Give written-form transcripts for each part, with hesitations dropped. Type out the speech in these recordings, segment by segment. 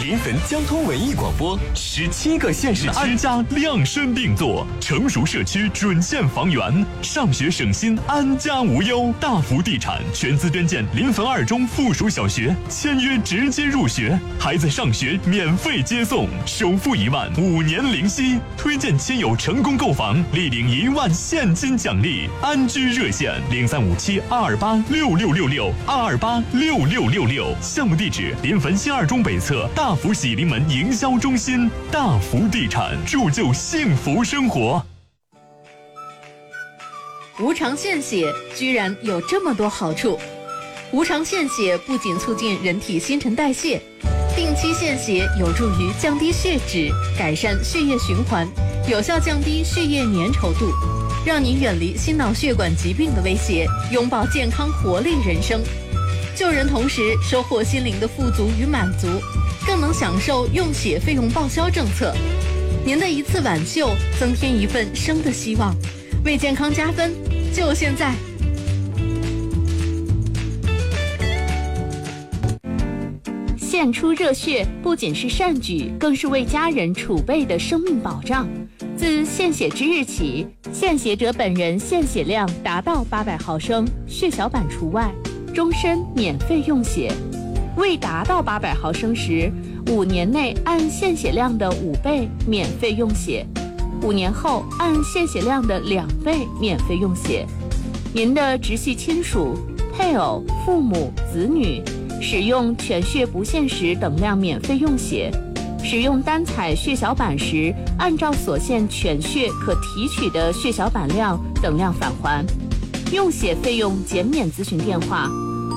临汾交通文艺广播，17个县市安家量身定做，成熟社区准县房源，上学省心，安家无忧。大福地产全资捐建临汾2中附属小学，签约直接入学，孩子上学免费接送，首付1万，5年零息。推荐亲友成功购房，立领1万现金奖励。安居热线035722826666，2286666。项目地址：临汾新2中北侧大福喜临门营销中心。大福地产，铸就幸福生活。 无偿献血居然有这么多好处。无偿献血不仅促进人体新陈代谢，定期献血有助于降低血脂，改善血液循环，有效降低血液粘稠度，让您远离心脑血管疾病的威胁，拥抱健康活力人生。救人同时收获心灵的富足与满足，更能享受用血费用报销政策。您的一次挽救，增添一份生的希望，为健康加分，就现在！献出热血不仅是善举，更是为家人储备的生命保障。自献血之日起，献血者本人献血量达到800毫升，血小板除外，终身免费用血。未达到800毫升时，5年内按献血量的5倍免费用血，5年后按献血量的2倍免费用血。您的直系亲属、配偶、父母、子女使用全血不限时等量免费用血，使用单采血小板时，按照所献全血可提取的血小板量等量返还。用血费用减免咨询电话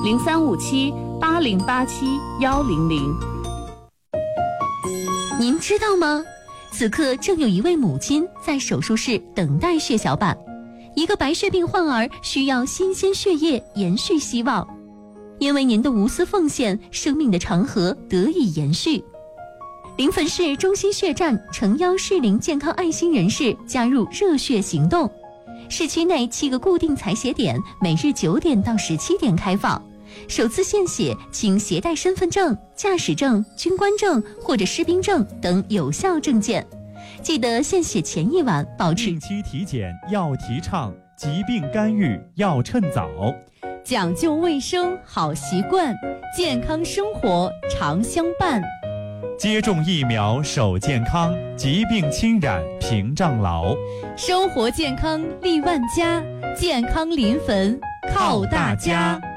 ：03578087-100。 您知道吗？此刻正有一位母亲在手术室等待血小板，一个白血病患儿需要新鲜血液延续希望。因为您的无私奉献，生命的长河得以延续。临汾市中心血站诚邀适龄健康爱心人士加入热血行动。市区内7个固定采血点，每日9点到17点开放。首次献血请携带身份证、驾驶证、军官证或者士兵证等有效证件。记得献血前1晚保持定期体检要提倡，疾病干预要趁早。 讲究卫生好习惯，健康生活常相伴。 接种疫苗守健康，疾病侵染屏障老。 生活健康利万家，健康临汾靠大家。